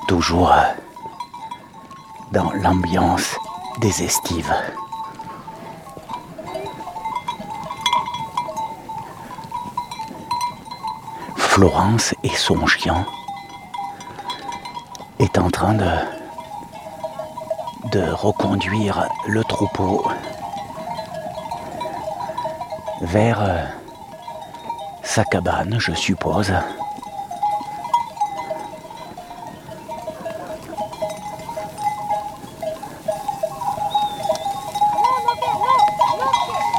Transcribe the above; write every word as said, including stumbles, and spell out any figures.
toujours euh, dans l'ambiance des estives. Florence et son chien est en train de, de reconduire le troupeau vers euh, sa cabane, je suppose.